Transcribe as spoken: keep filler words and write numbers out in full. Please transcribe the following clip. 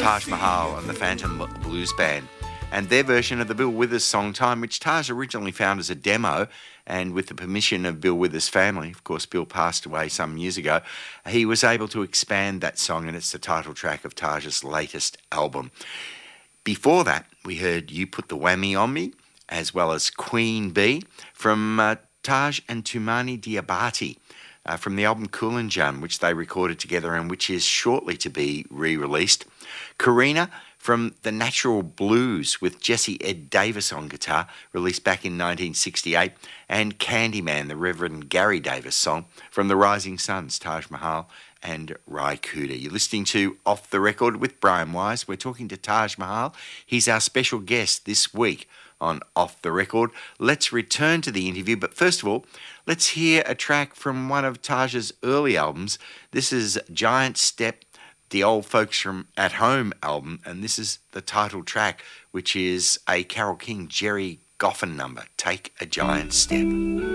Taj Mahal and the Phantom Blues Band and their version of the Bill Withers song Time, which Taj originally found as a demo, and with the permission of Bill Withers' family, of course Bill passed away some years ago, he was able to expand that song, and it's the title track of Taj's latest album. Before that, we heard You Put the Whammy on Me, as well as Queen Bee from uh, Taj and Toumani Diabate. Uh, from the album Kool and Jun, which they recorded together and which is shortly to be re-released. Karina from The Natural Blues with Jesse Ed Davis on guitar, released back in nineteen sixty-eight. And Candyman, the Reverend Gary Davis song from The Rising Suns, Taj Mahal and Ry Cooder. You're listening to Off the Record with Brian Wise. We're talking to Taj Mahal. He's our special guest this week on Off the Record. Let's return to the interview, but first of all, let's hear a track from one of Taj's early albums. This is Giant Step, the Old Folks from At Home album, and this is the title track, which is a Carole King, Jerry Goffin number, Take a Giant Step.